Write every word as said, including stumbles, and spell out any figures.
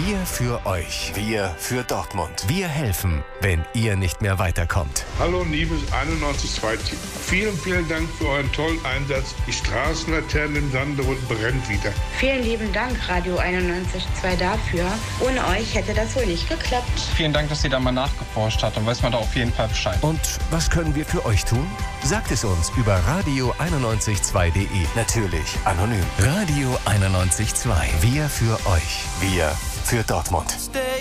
Wir für euch. Wir für Dortmund. Wir helfen, wenn ihr nicht mehr weiterkommt. Hallo liebes einundneunzig Komma zwei Team. Vielen, vielen Dank für euren tollen Einsatz. Die Straßenlaterne im Sanderund brennt wieder. Vielen lieben Dank, Radio einundneunzig Komma zwei dafür. Ohne euch hätte das wohl nicht geklappt. Vielen Dank, dass ihr da mal nachgeforscht habt. Dann weiß man da auf jeden Fall Bescheid. Und was können wir für euch tun? Sagt es uns über radio einundneunzig Komma zwei punkt de. Natürlich anonym. Radio einundneunzig Komma zwei. Wir für euch. Wir für Dortmund.